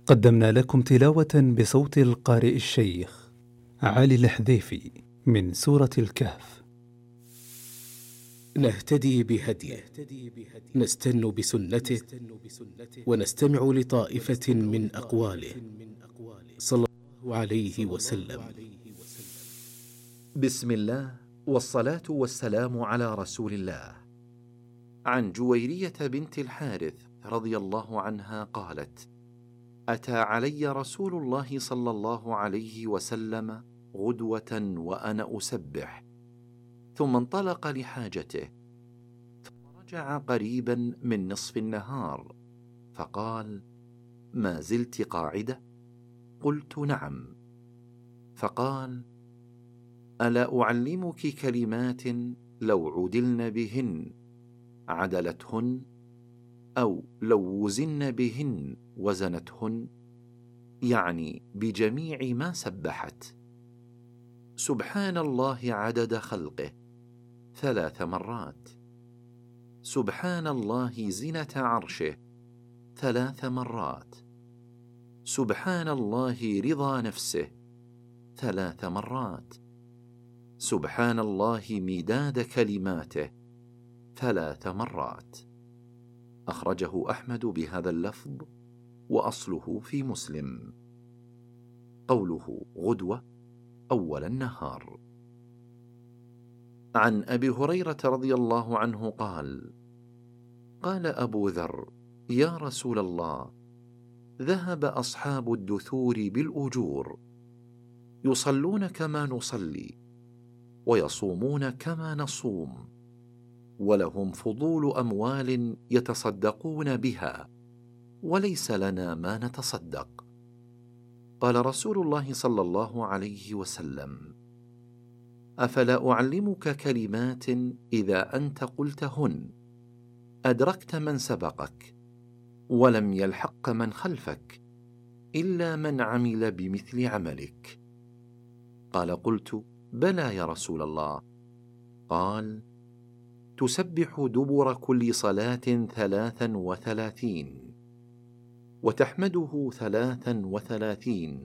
قدمنا لكم تلاوة بصوت القارئ الشيخ علي الحذيفي من سورة الكهف. نهتدي بهديه، نستن بسنته، ونستمع لطائفة من أقواله صلى الله عليه وسلم. بسم الله والصلاة والسلام على رسول الله. عن جويرية بنت الحارث رضي الله عنها قالت: أتى علي رسول الله صلى الله عليه وسلم غدوة وأنا أسبح، ثم انطلق لحاجته، ثم رجع قريبا من نصف النهار فقال: ما زلت قاعدة؟ قلت: نعم. فقال: ألا أعلمك كلمات لو عدلن بهن عدلتهن، أو لو وزن بهن وزنتهن، يعني بجميع ما سبحت: سبحان الله عدد خلقه 3 مرات، سبحان الله زنة عرشه 3 مرات، سبحان الله رضا نفسه 3 مرات، سبحان الله مداد كلماته 3 مرات. أخرجه أحمد بهذا اللفظ وأصله في مسلم. قوله غدوة أول النهار. عن أبي هريرة رضي الله عنه قال: قال أبو ذر: يا رسول الله، ذهب أصحاب الدثور بالأجور، يصلون كما نصلي ويصومون كما نصوم، ولهم فضول أموال يتصدقون بها، وليس لنا ما نتصدق. قال رسول الله صلى الله عليه وسلم: أفلا أعلمك كلمات إذا أنت قلتهن أدركت من سبقك ولم يلحق من خلفك إلا من عمل بمثل عملك؟ قال: قلت: بلى يا رسول الله. قال: تسبح دبر كل صلاة 33، وتحمده 33،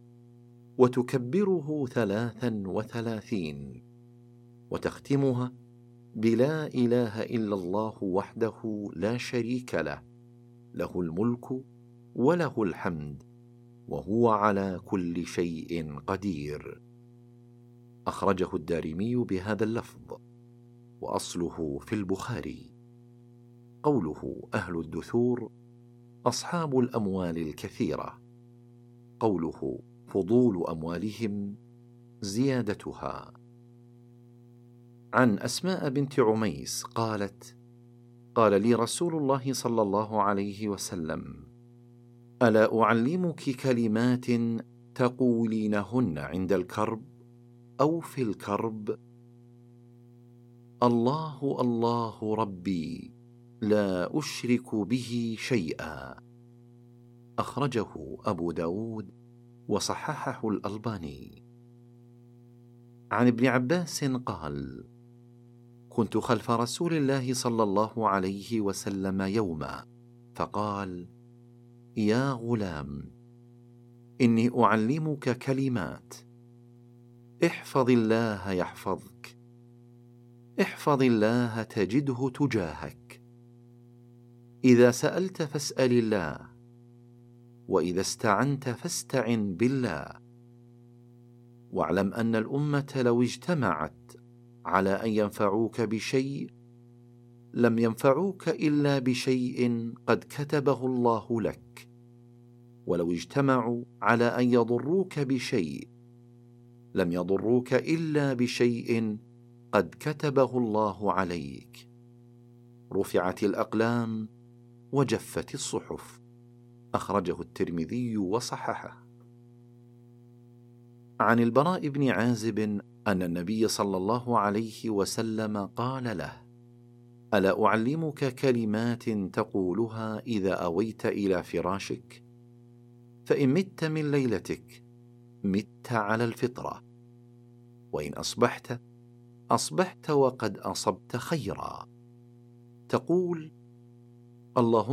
وتكبره 33، وتختمها بلا إله إلا الله وحده لا شريك له، له الملك وله الحمد وهو على كل شيء قدير. أخرجه الدارمي بهذا اللفظ وأصله في البخاري. قوله أهل الدثور أصحاب الأموال الكثيرة. قوله فضول أموالهم زيادتها. عن أسماء بنت عميس قالت: قال لي رسول الله صلى الله عليه وسلم: ألا أعلمك كلمات تقولينهن عند الكرب أو في الكرب؟ الله الله ربي لا أشرك به شيئا. أخرجه أبو داود وصححه الألباني. عن ابن عباس قال: كنت خلف رسول الله صلى الله عليه وسلم يوما، فقال: يا غلام، إني أعلمك كلمات، احفظ الله يحفظك، احفظ الله تجده تجاهك، إذا سألت فاسأل الله، وإذا استعنت فاستعن بالله، واعلم أن الأمة لو اجتمعت على أن ينفعوك بشيء لم ينفعوك إلا بشيء قد كتبه الله لك، ولو اجتمعوا على أن يضروك بشيء لم يضروك إلا بشيء قد كتبه الله عليك. رفعت الأقلام وجفت الصحف. أخرجه الترمذي وصححه. عن البراء بن عازب أن النبي صلى الله عليه وسلم قال له: ألا أعلمك كلمات تقولها إذا أويت إلى فراشك؟ فإن مت من ليلتك مت على الفطرة، وإن أصبحت أصبحت وقد أصبت خيرا. تقول: اللهم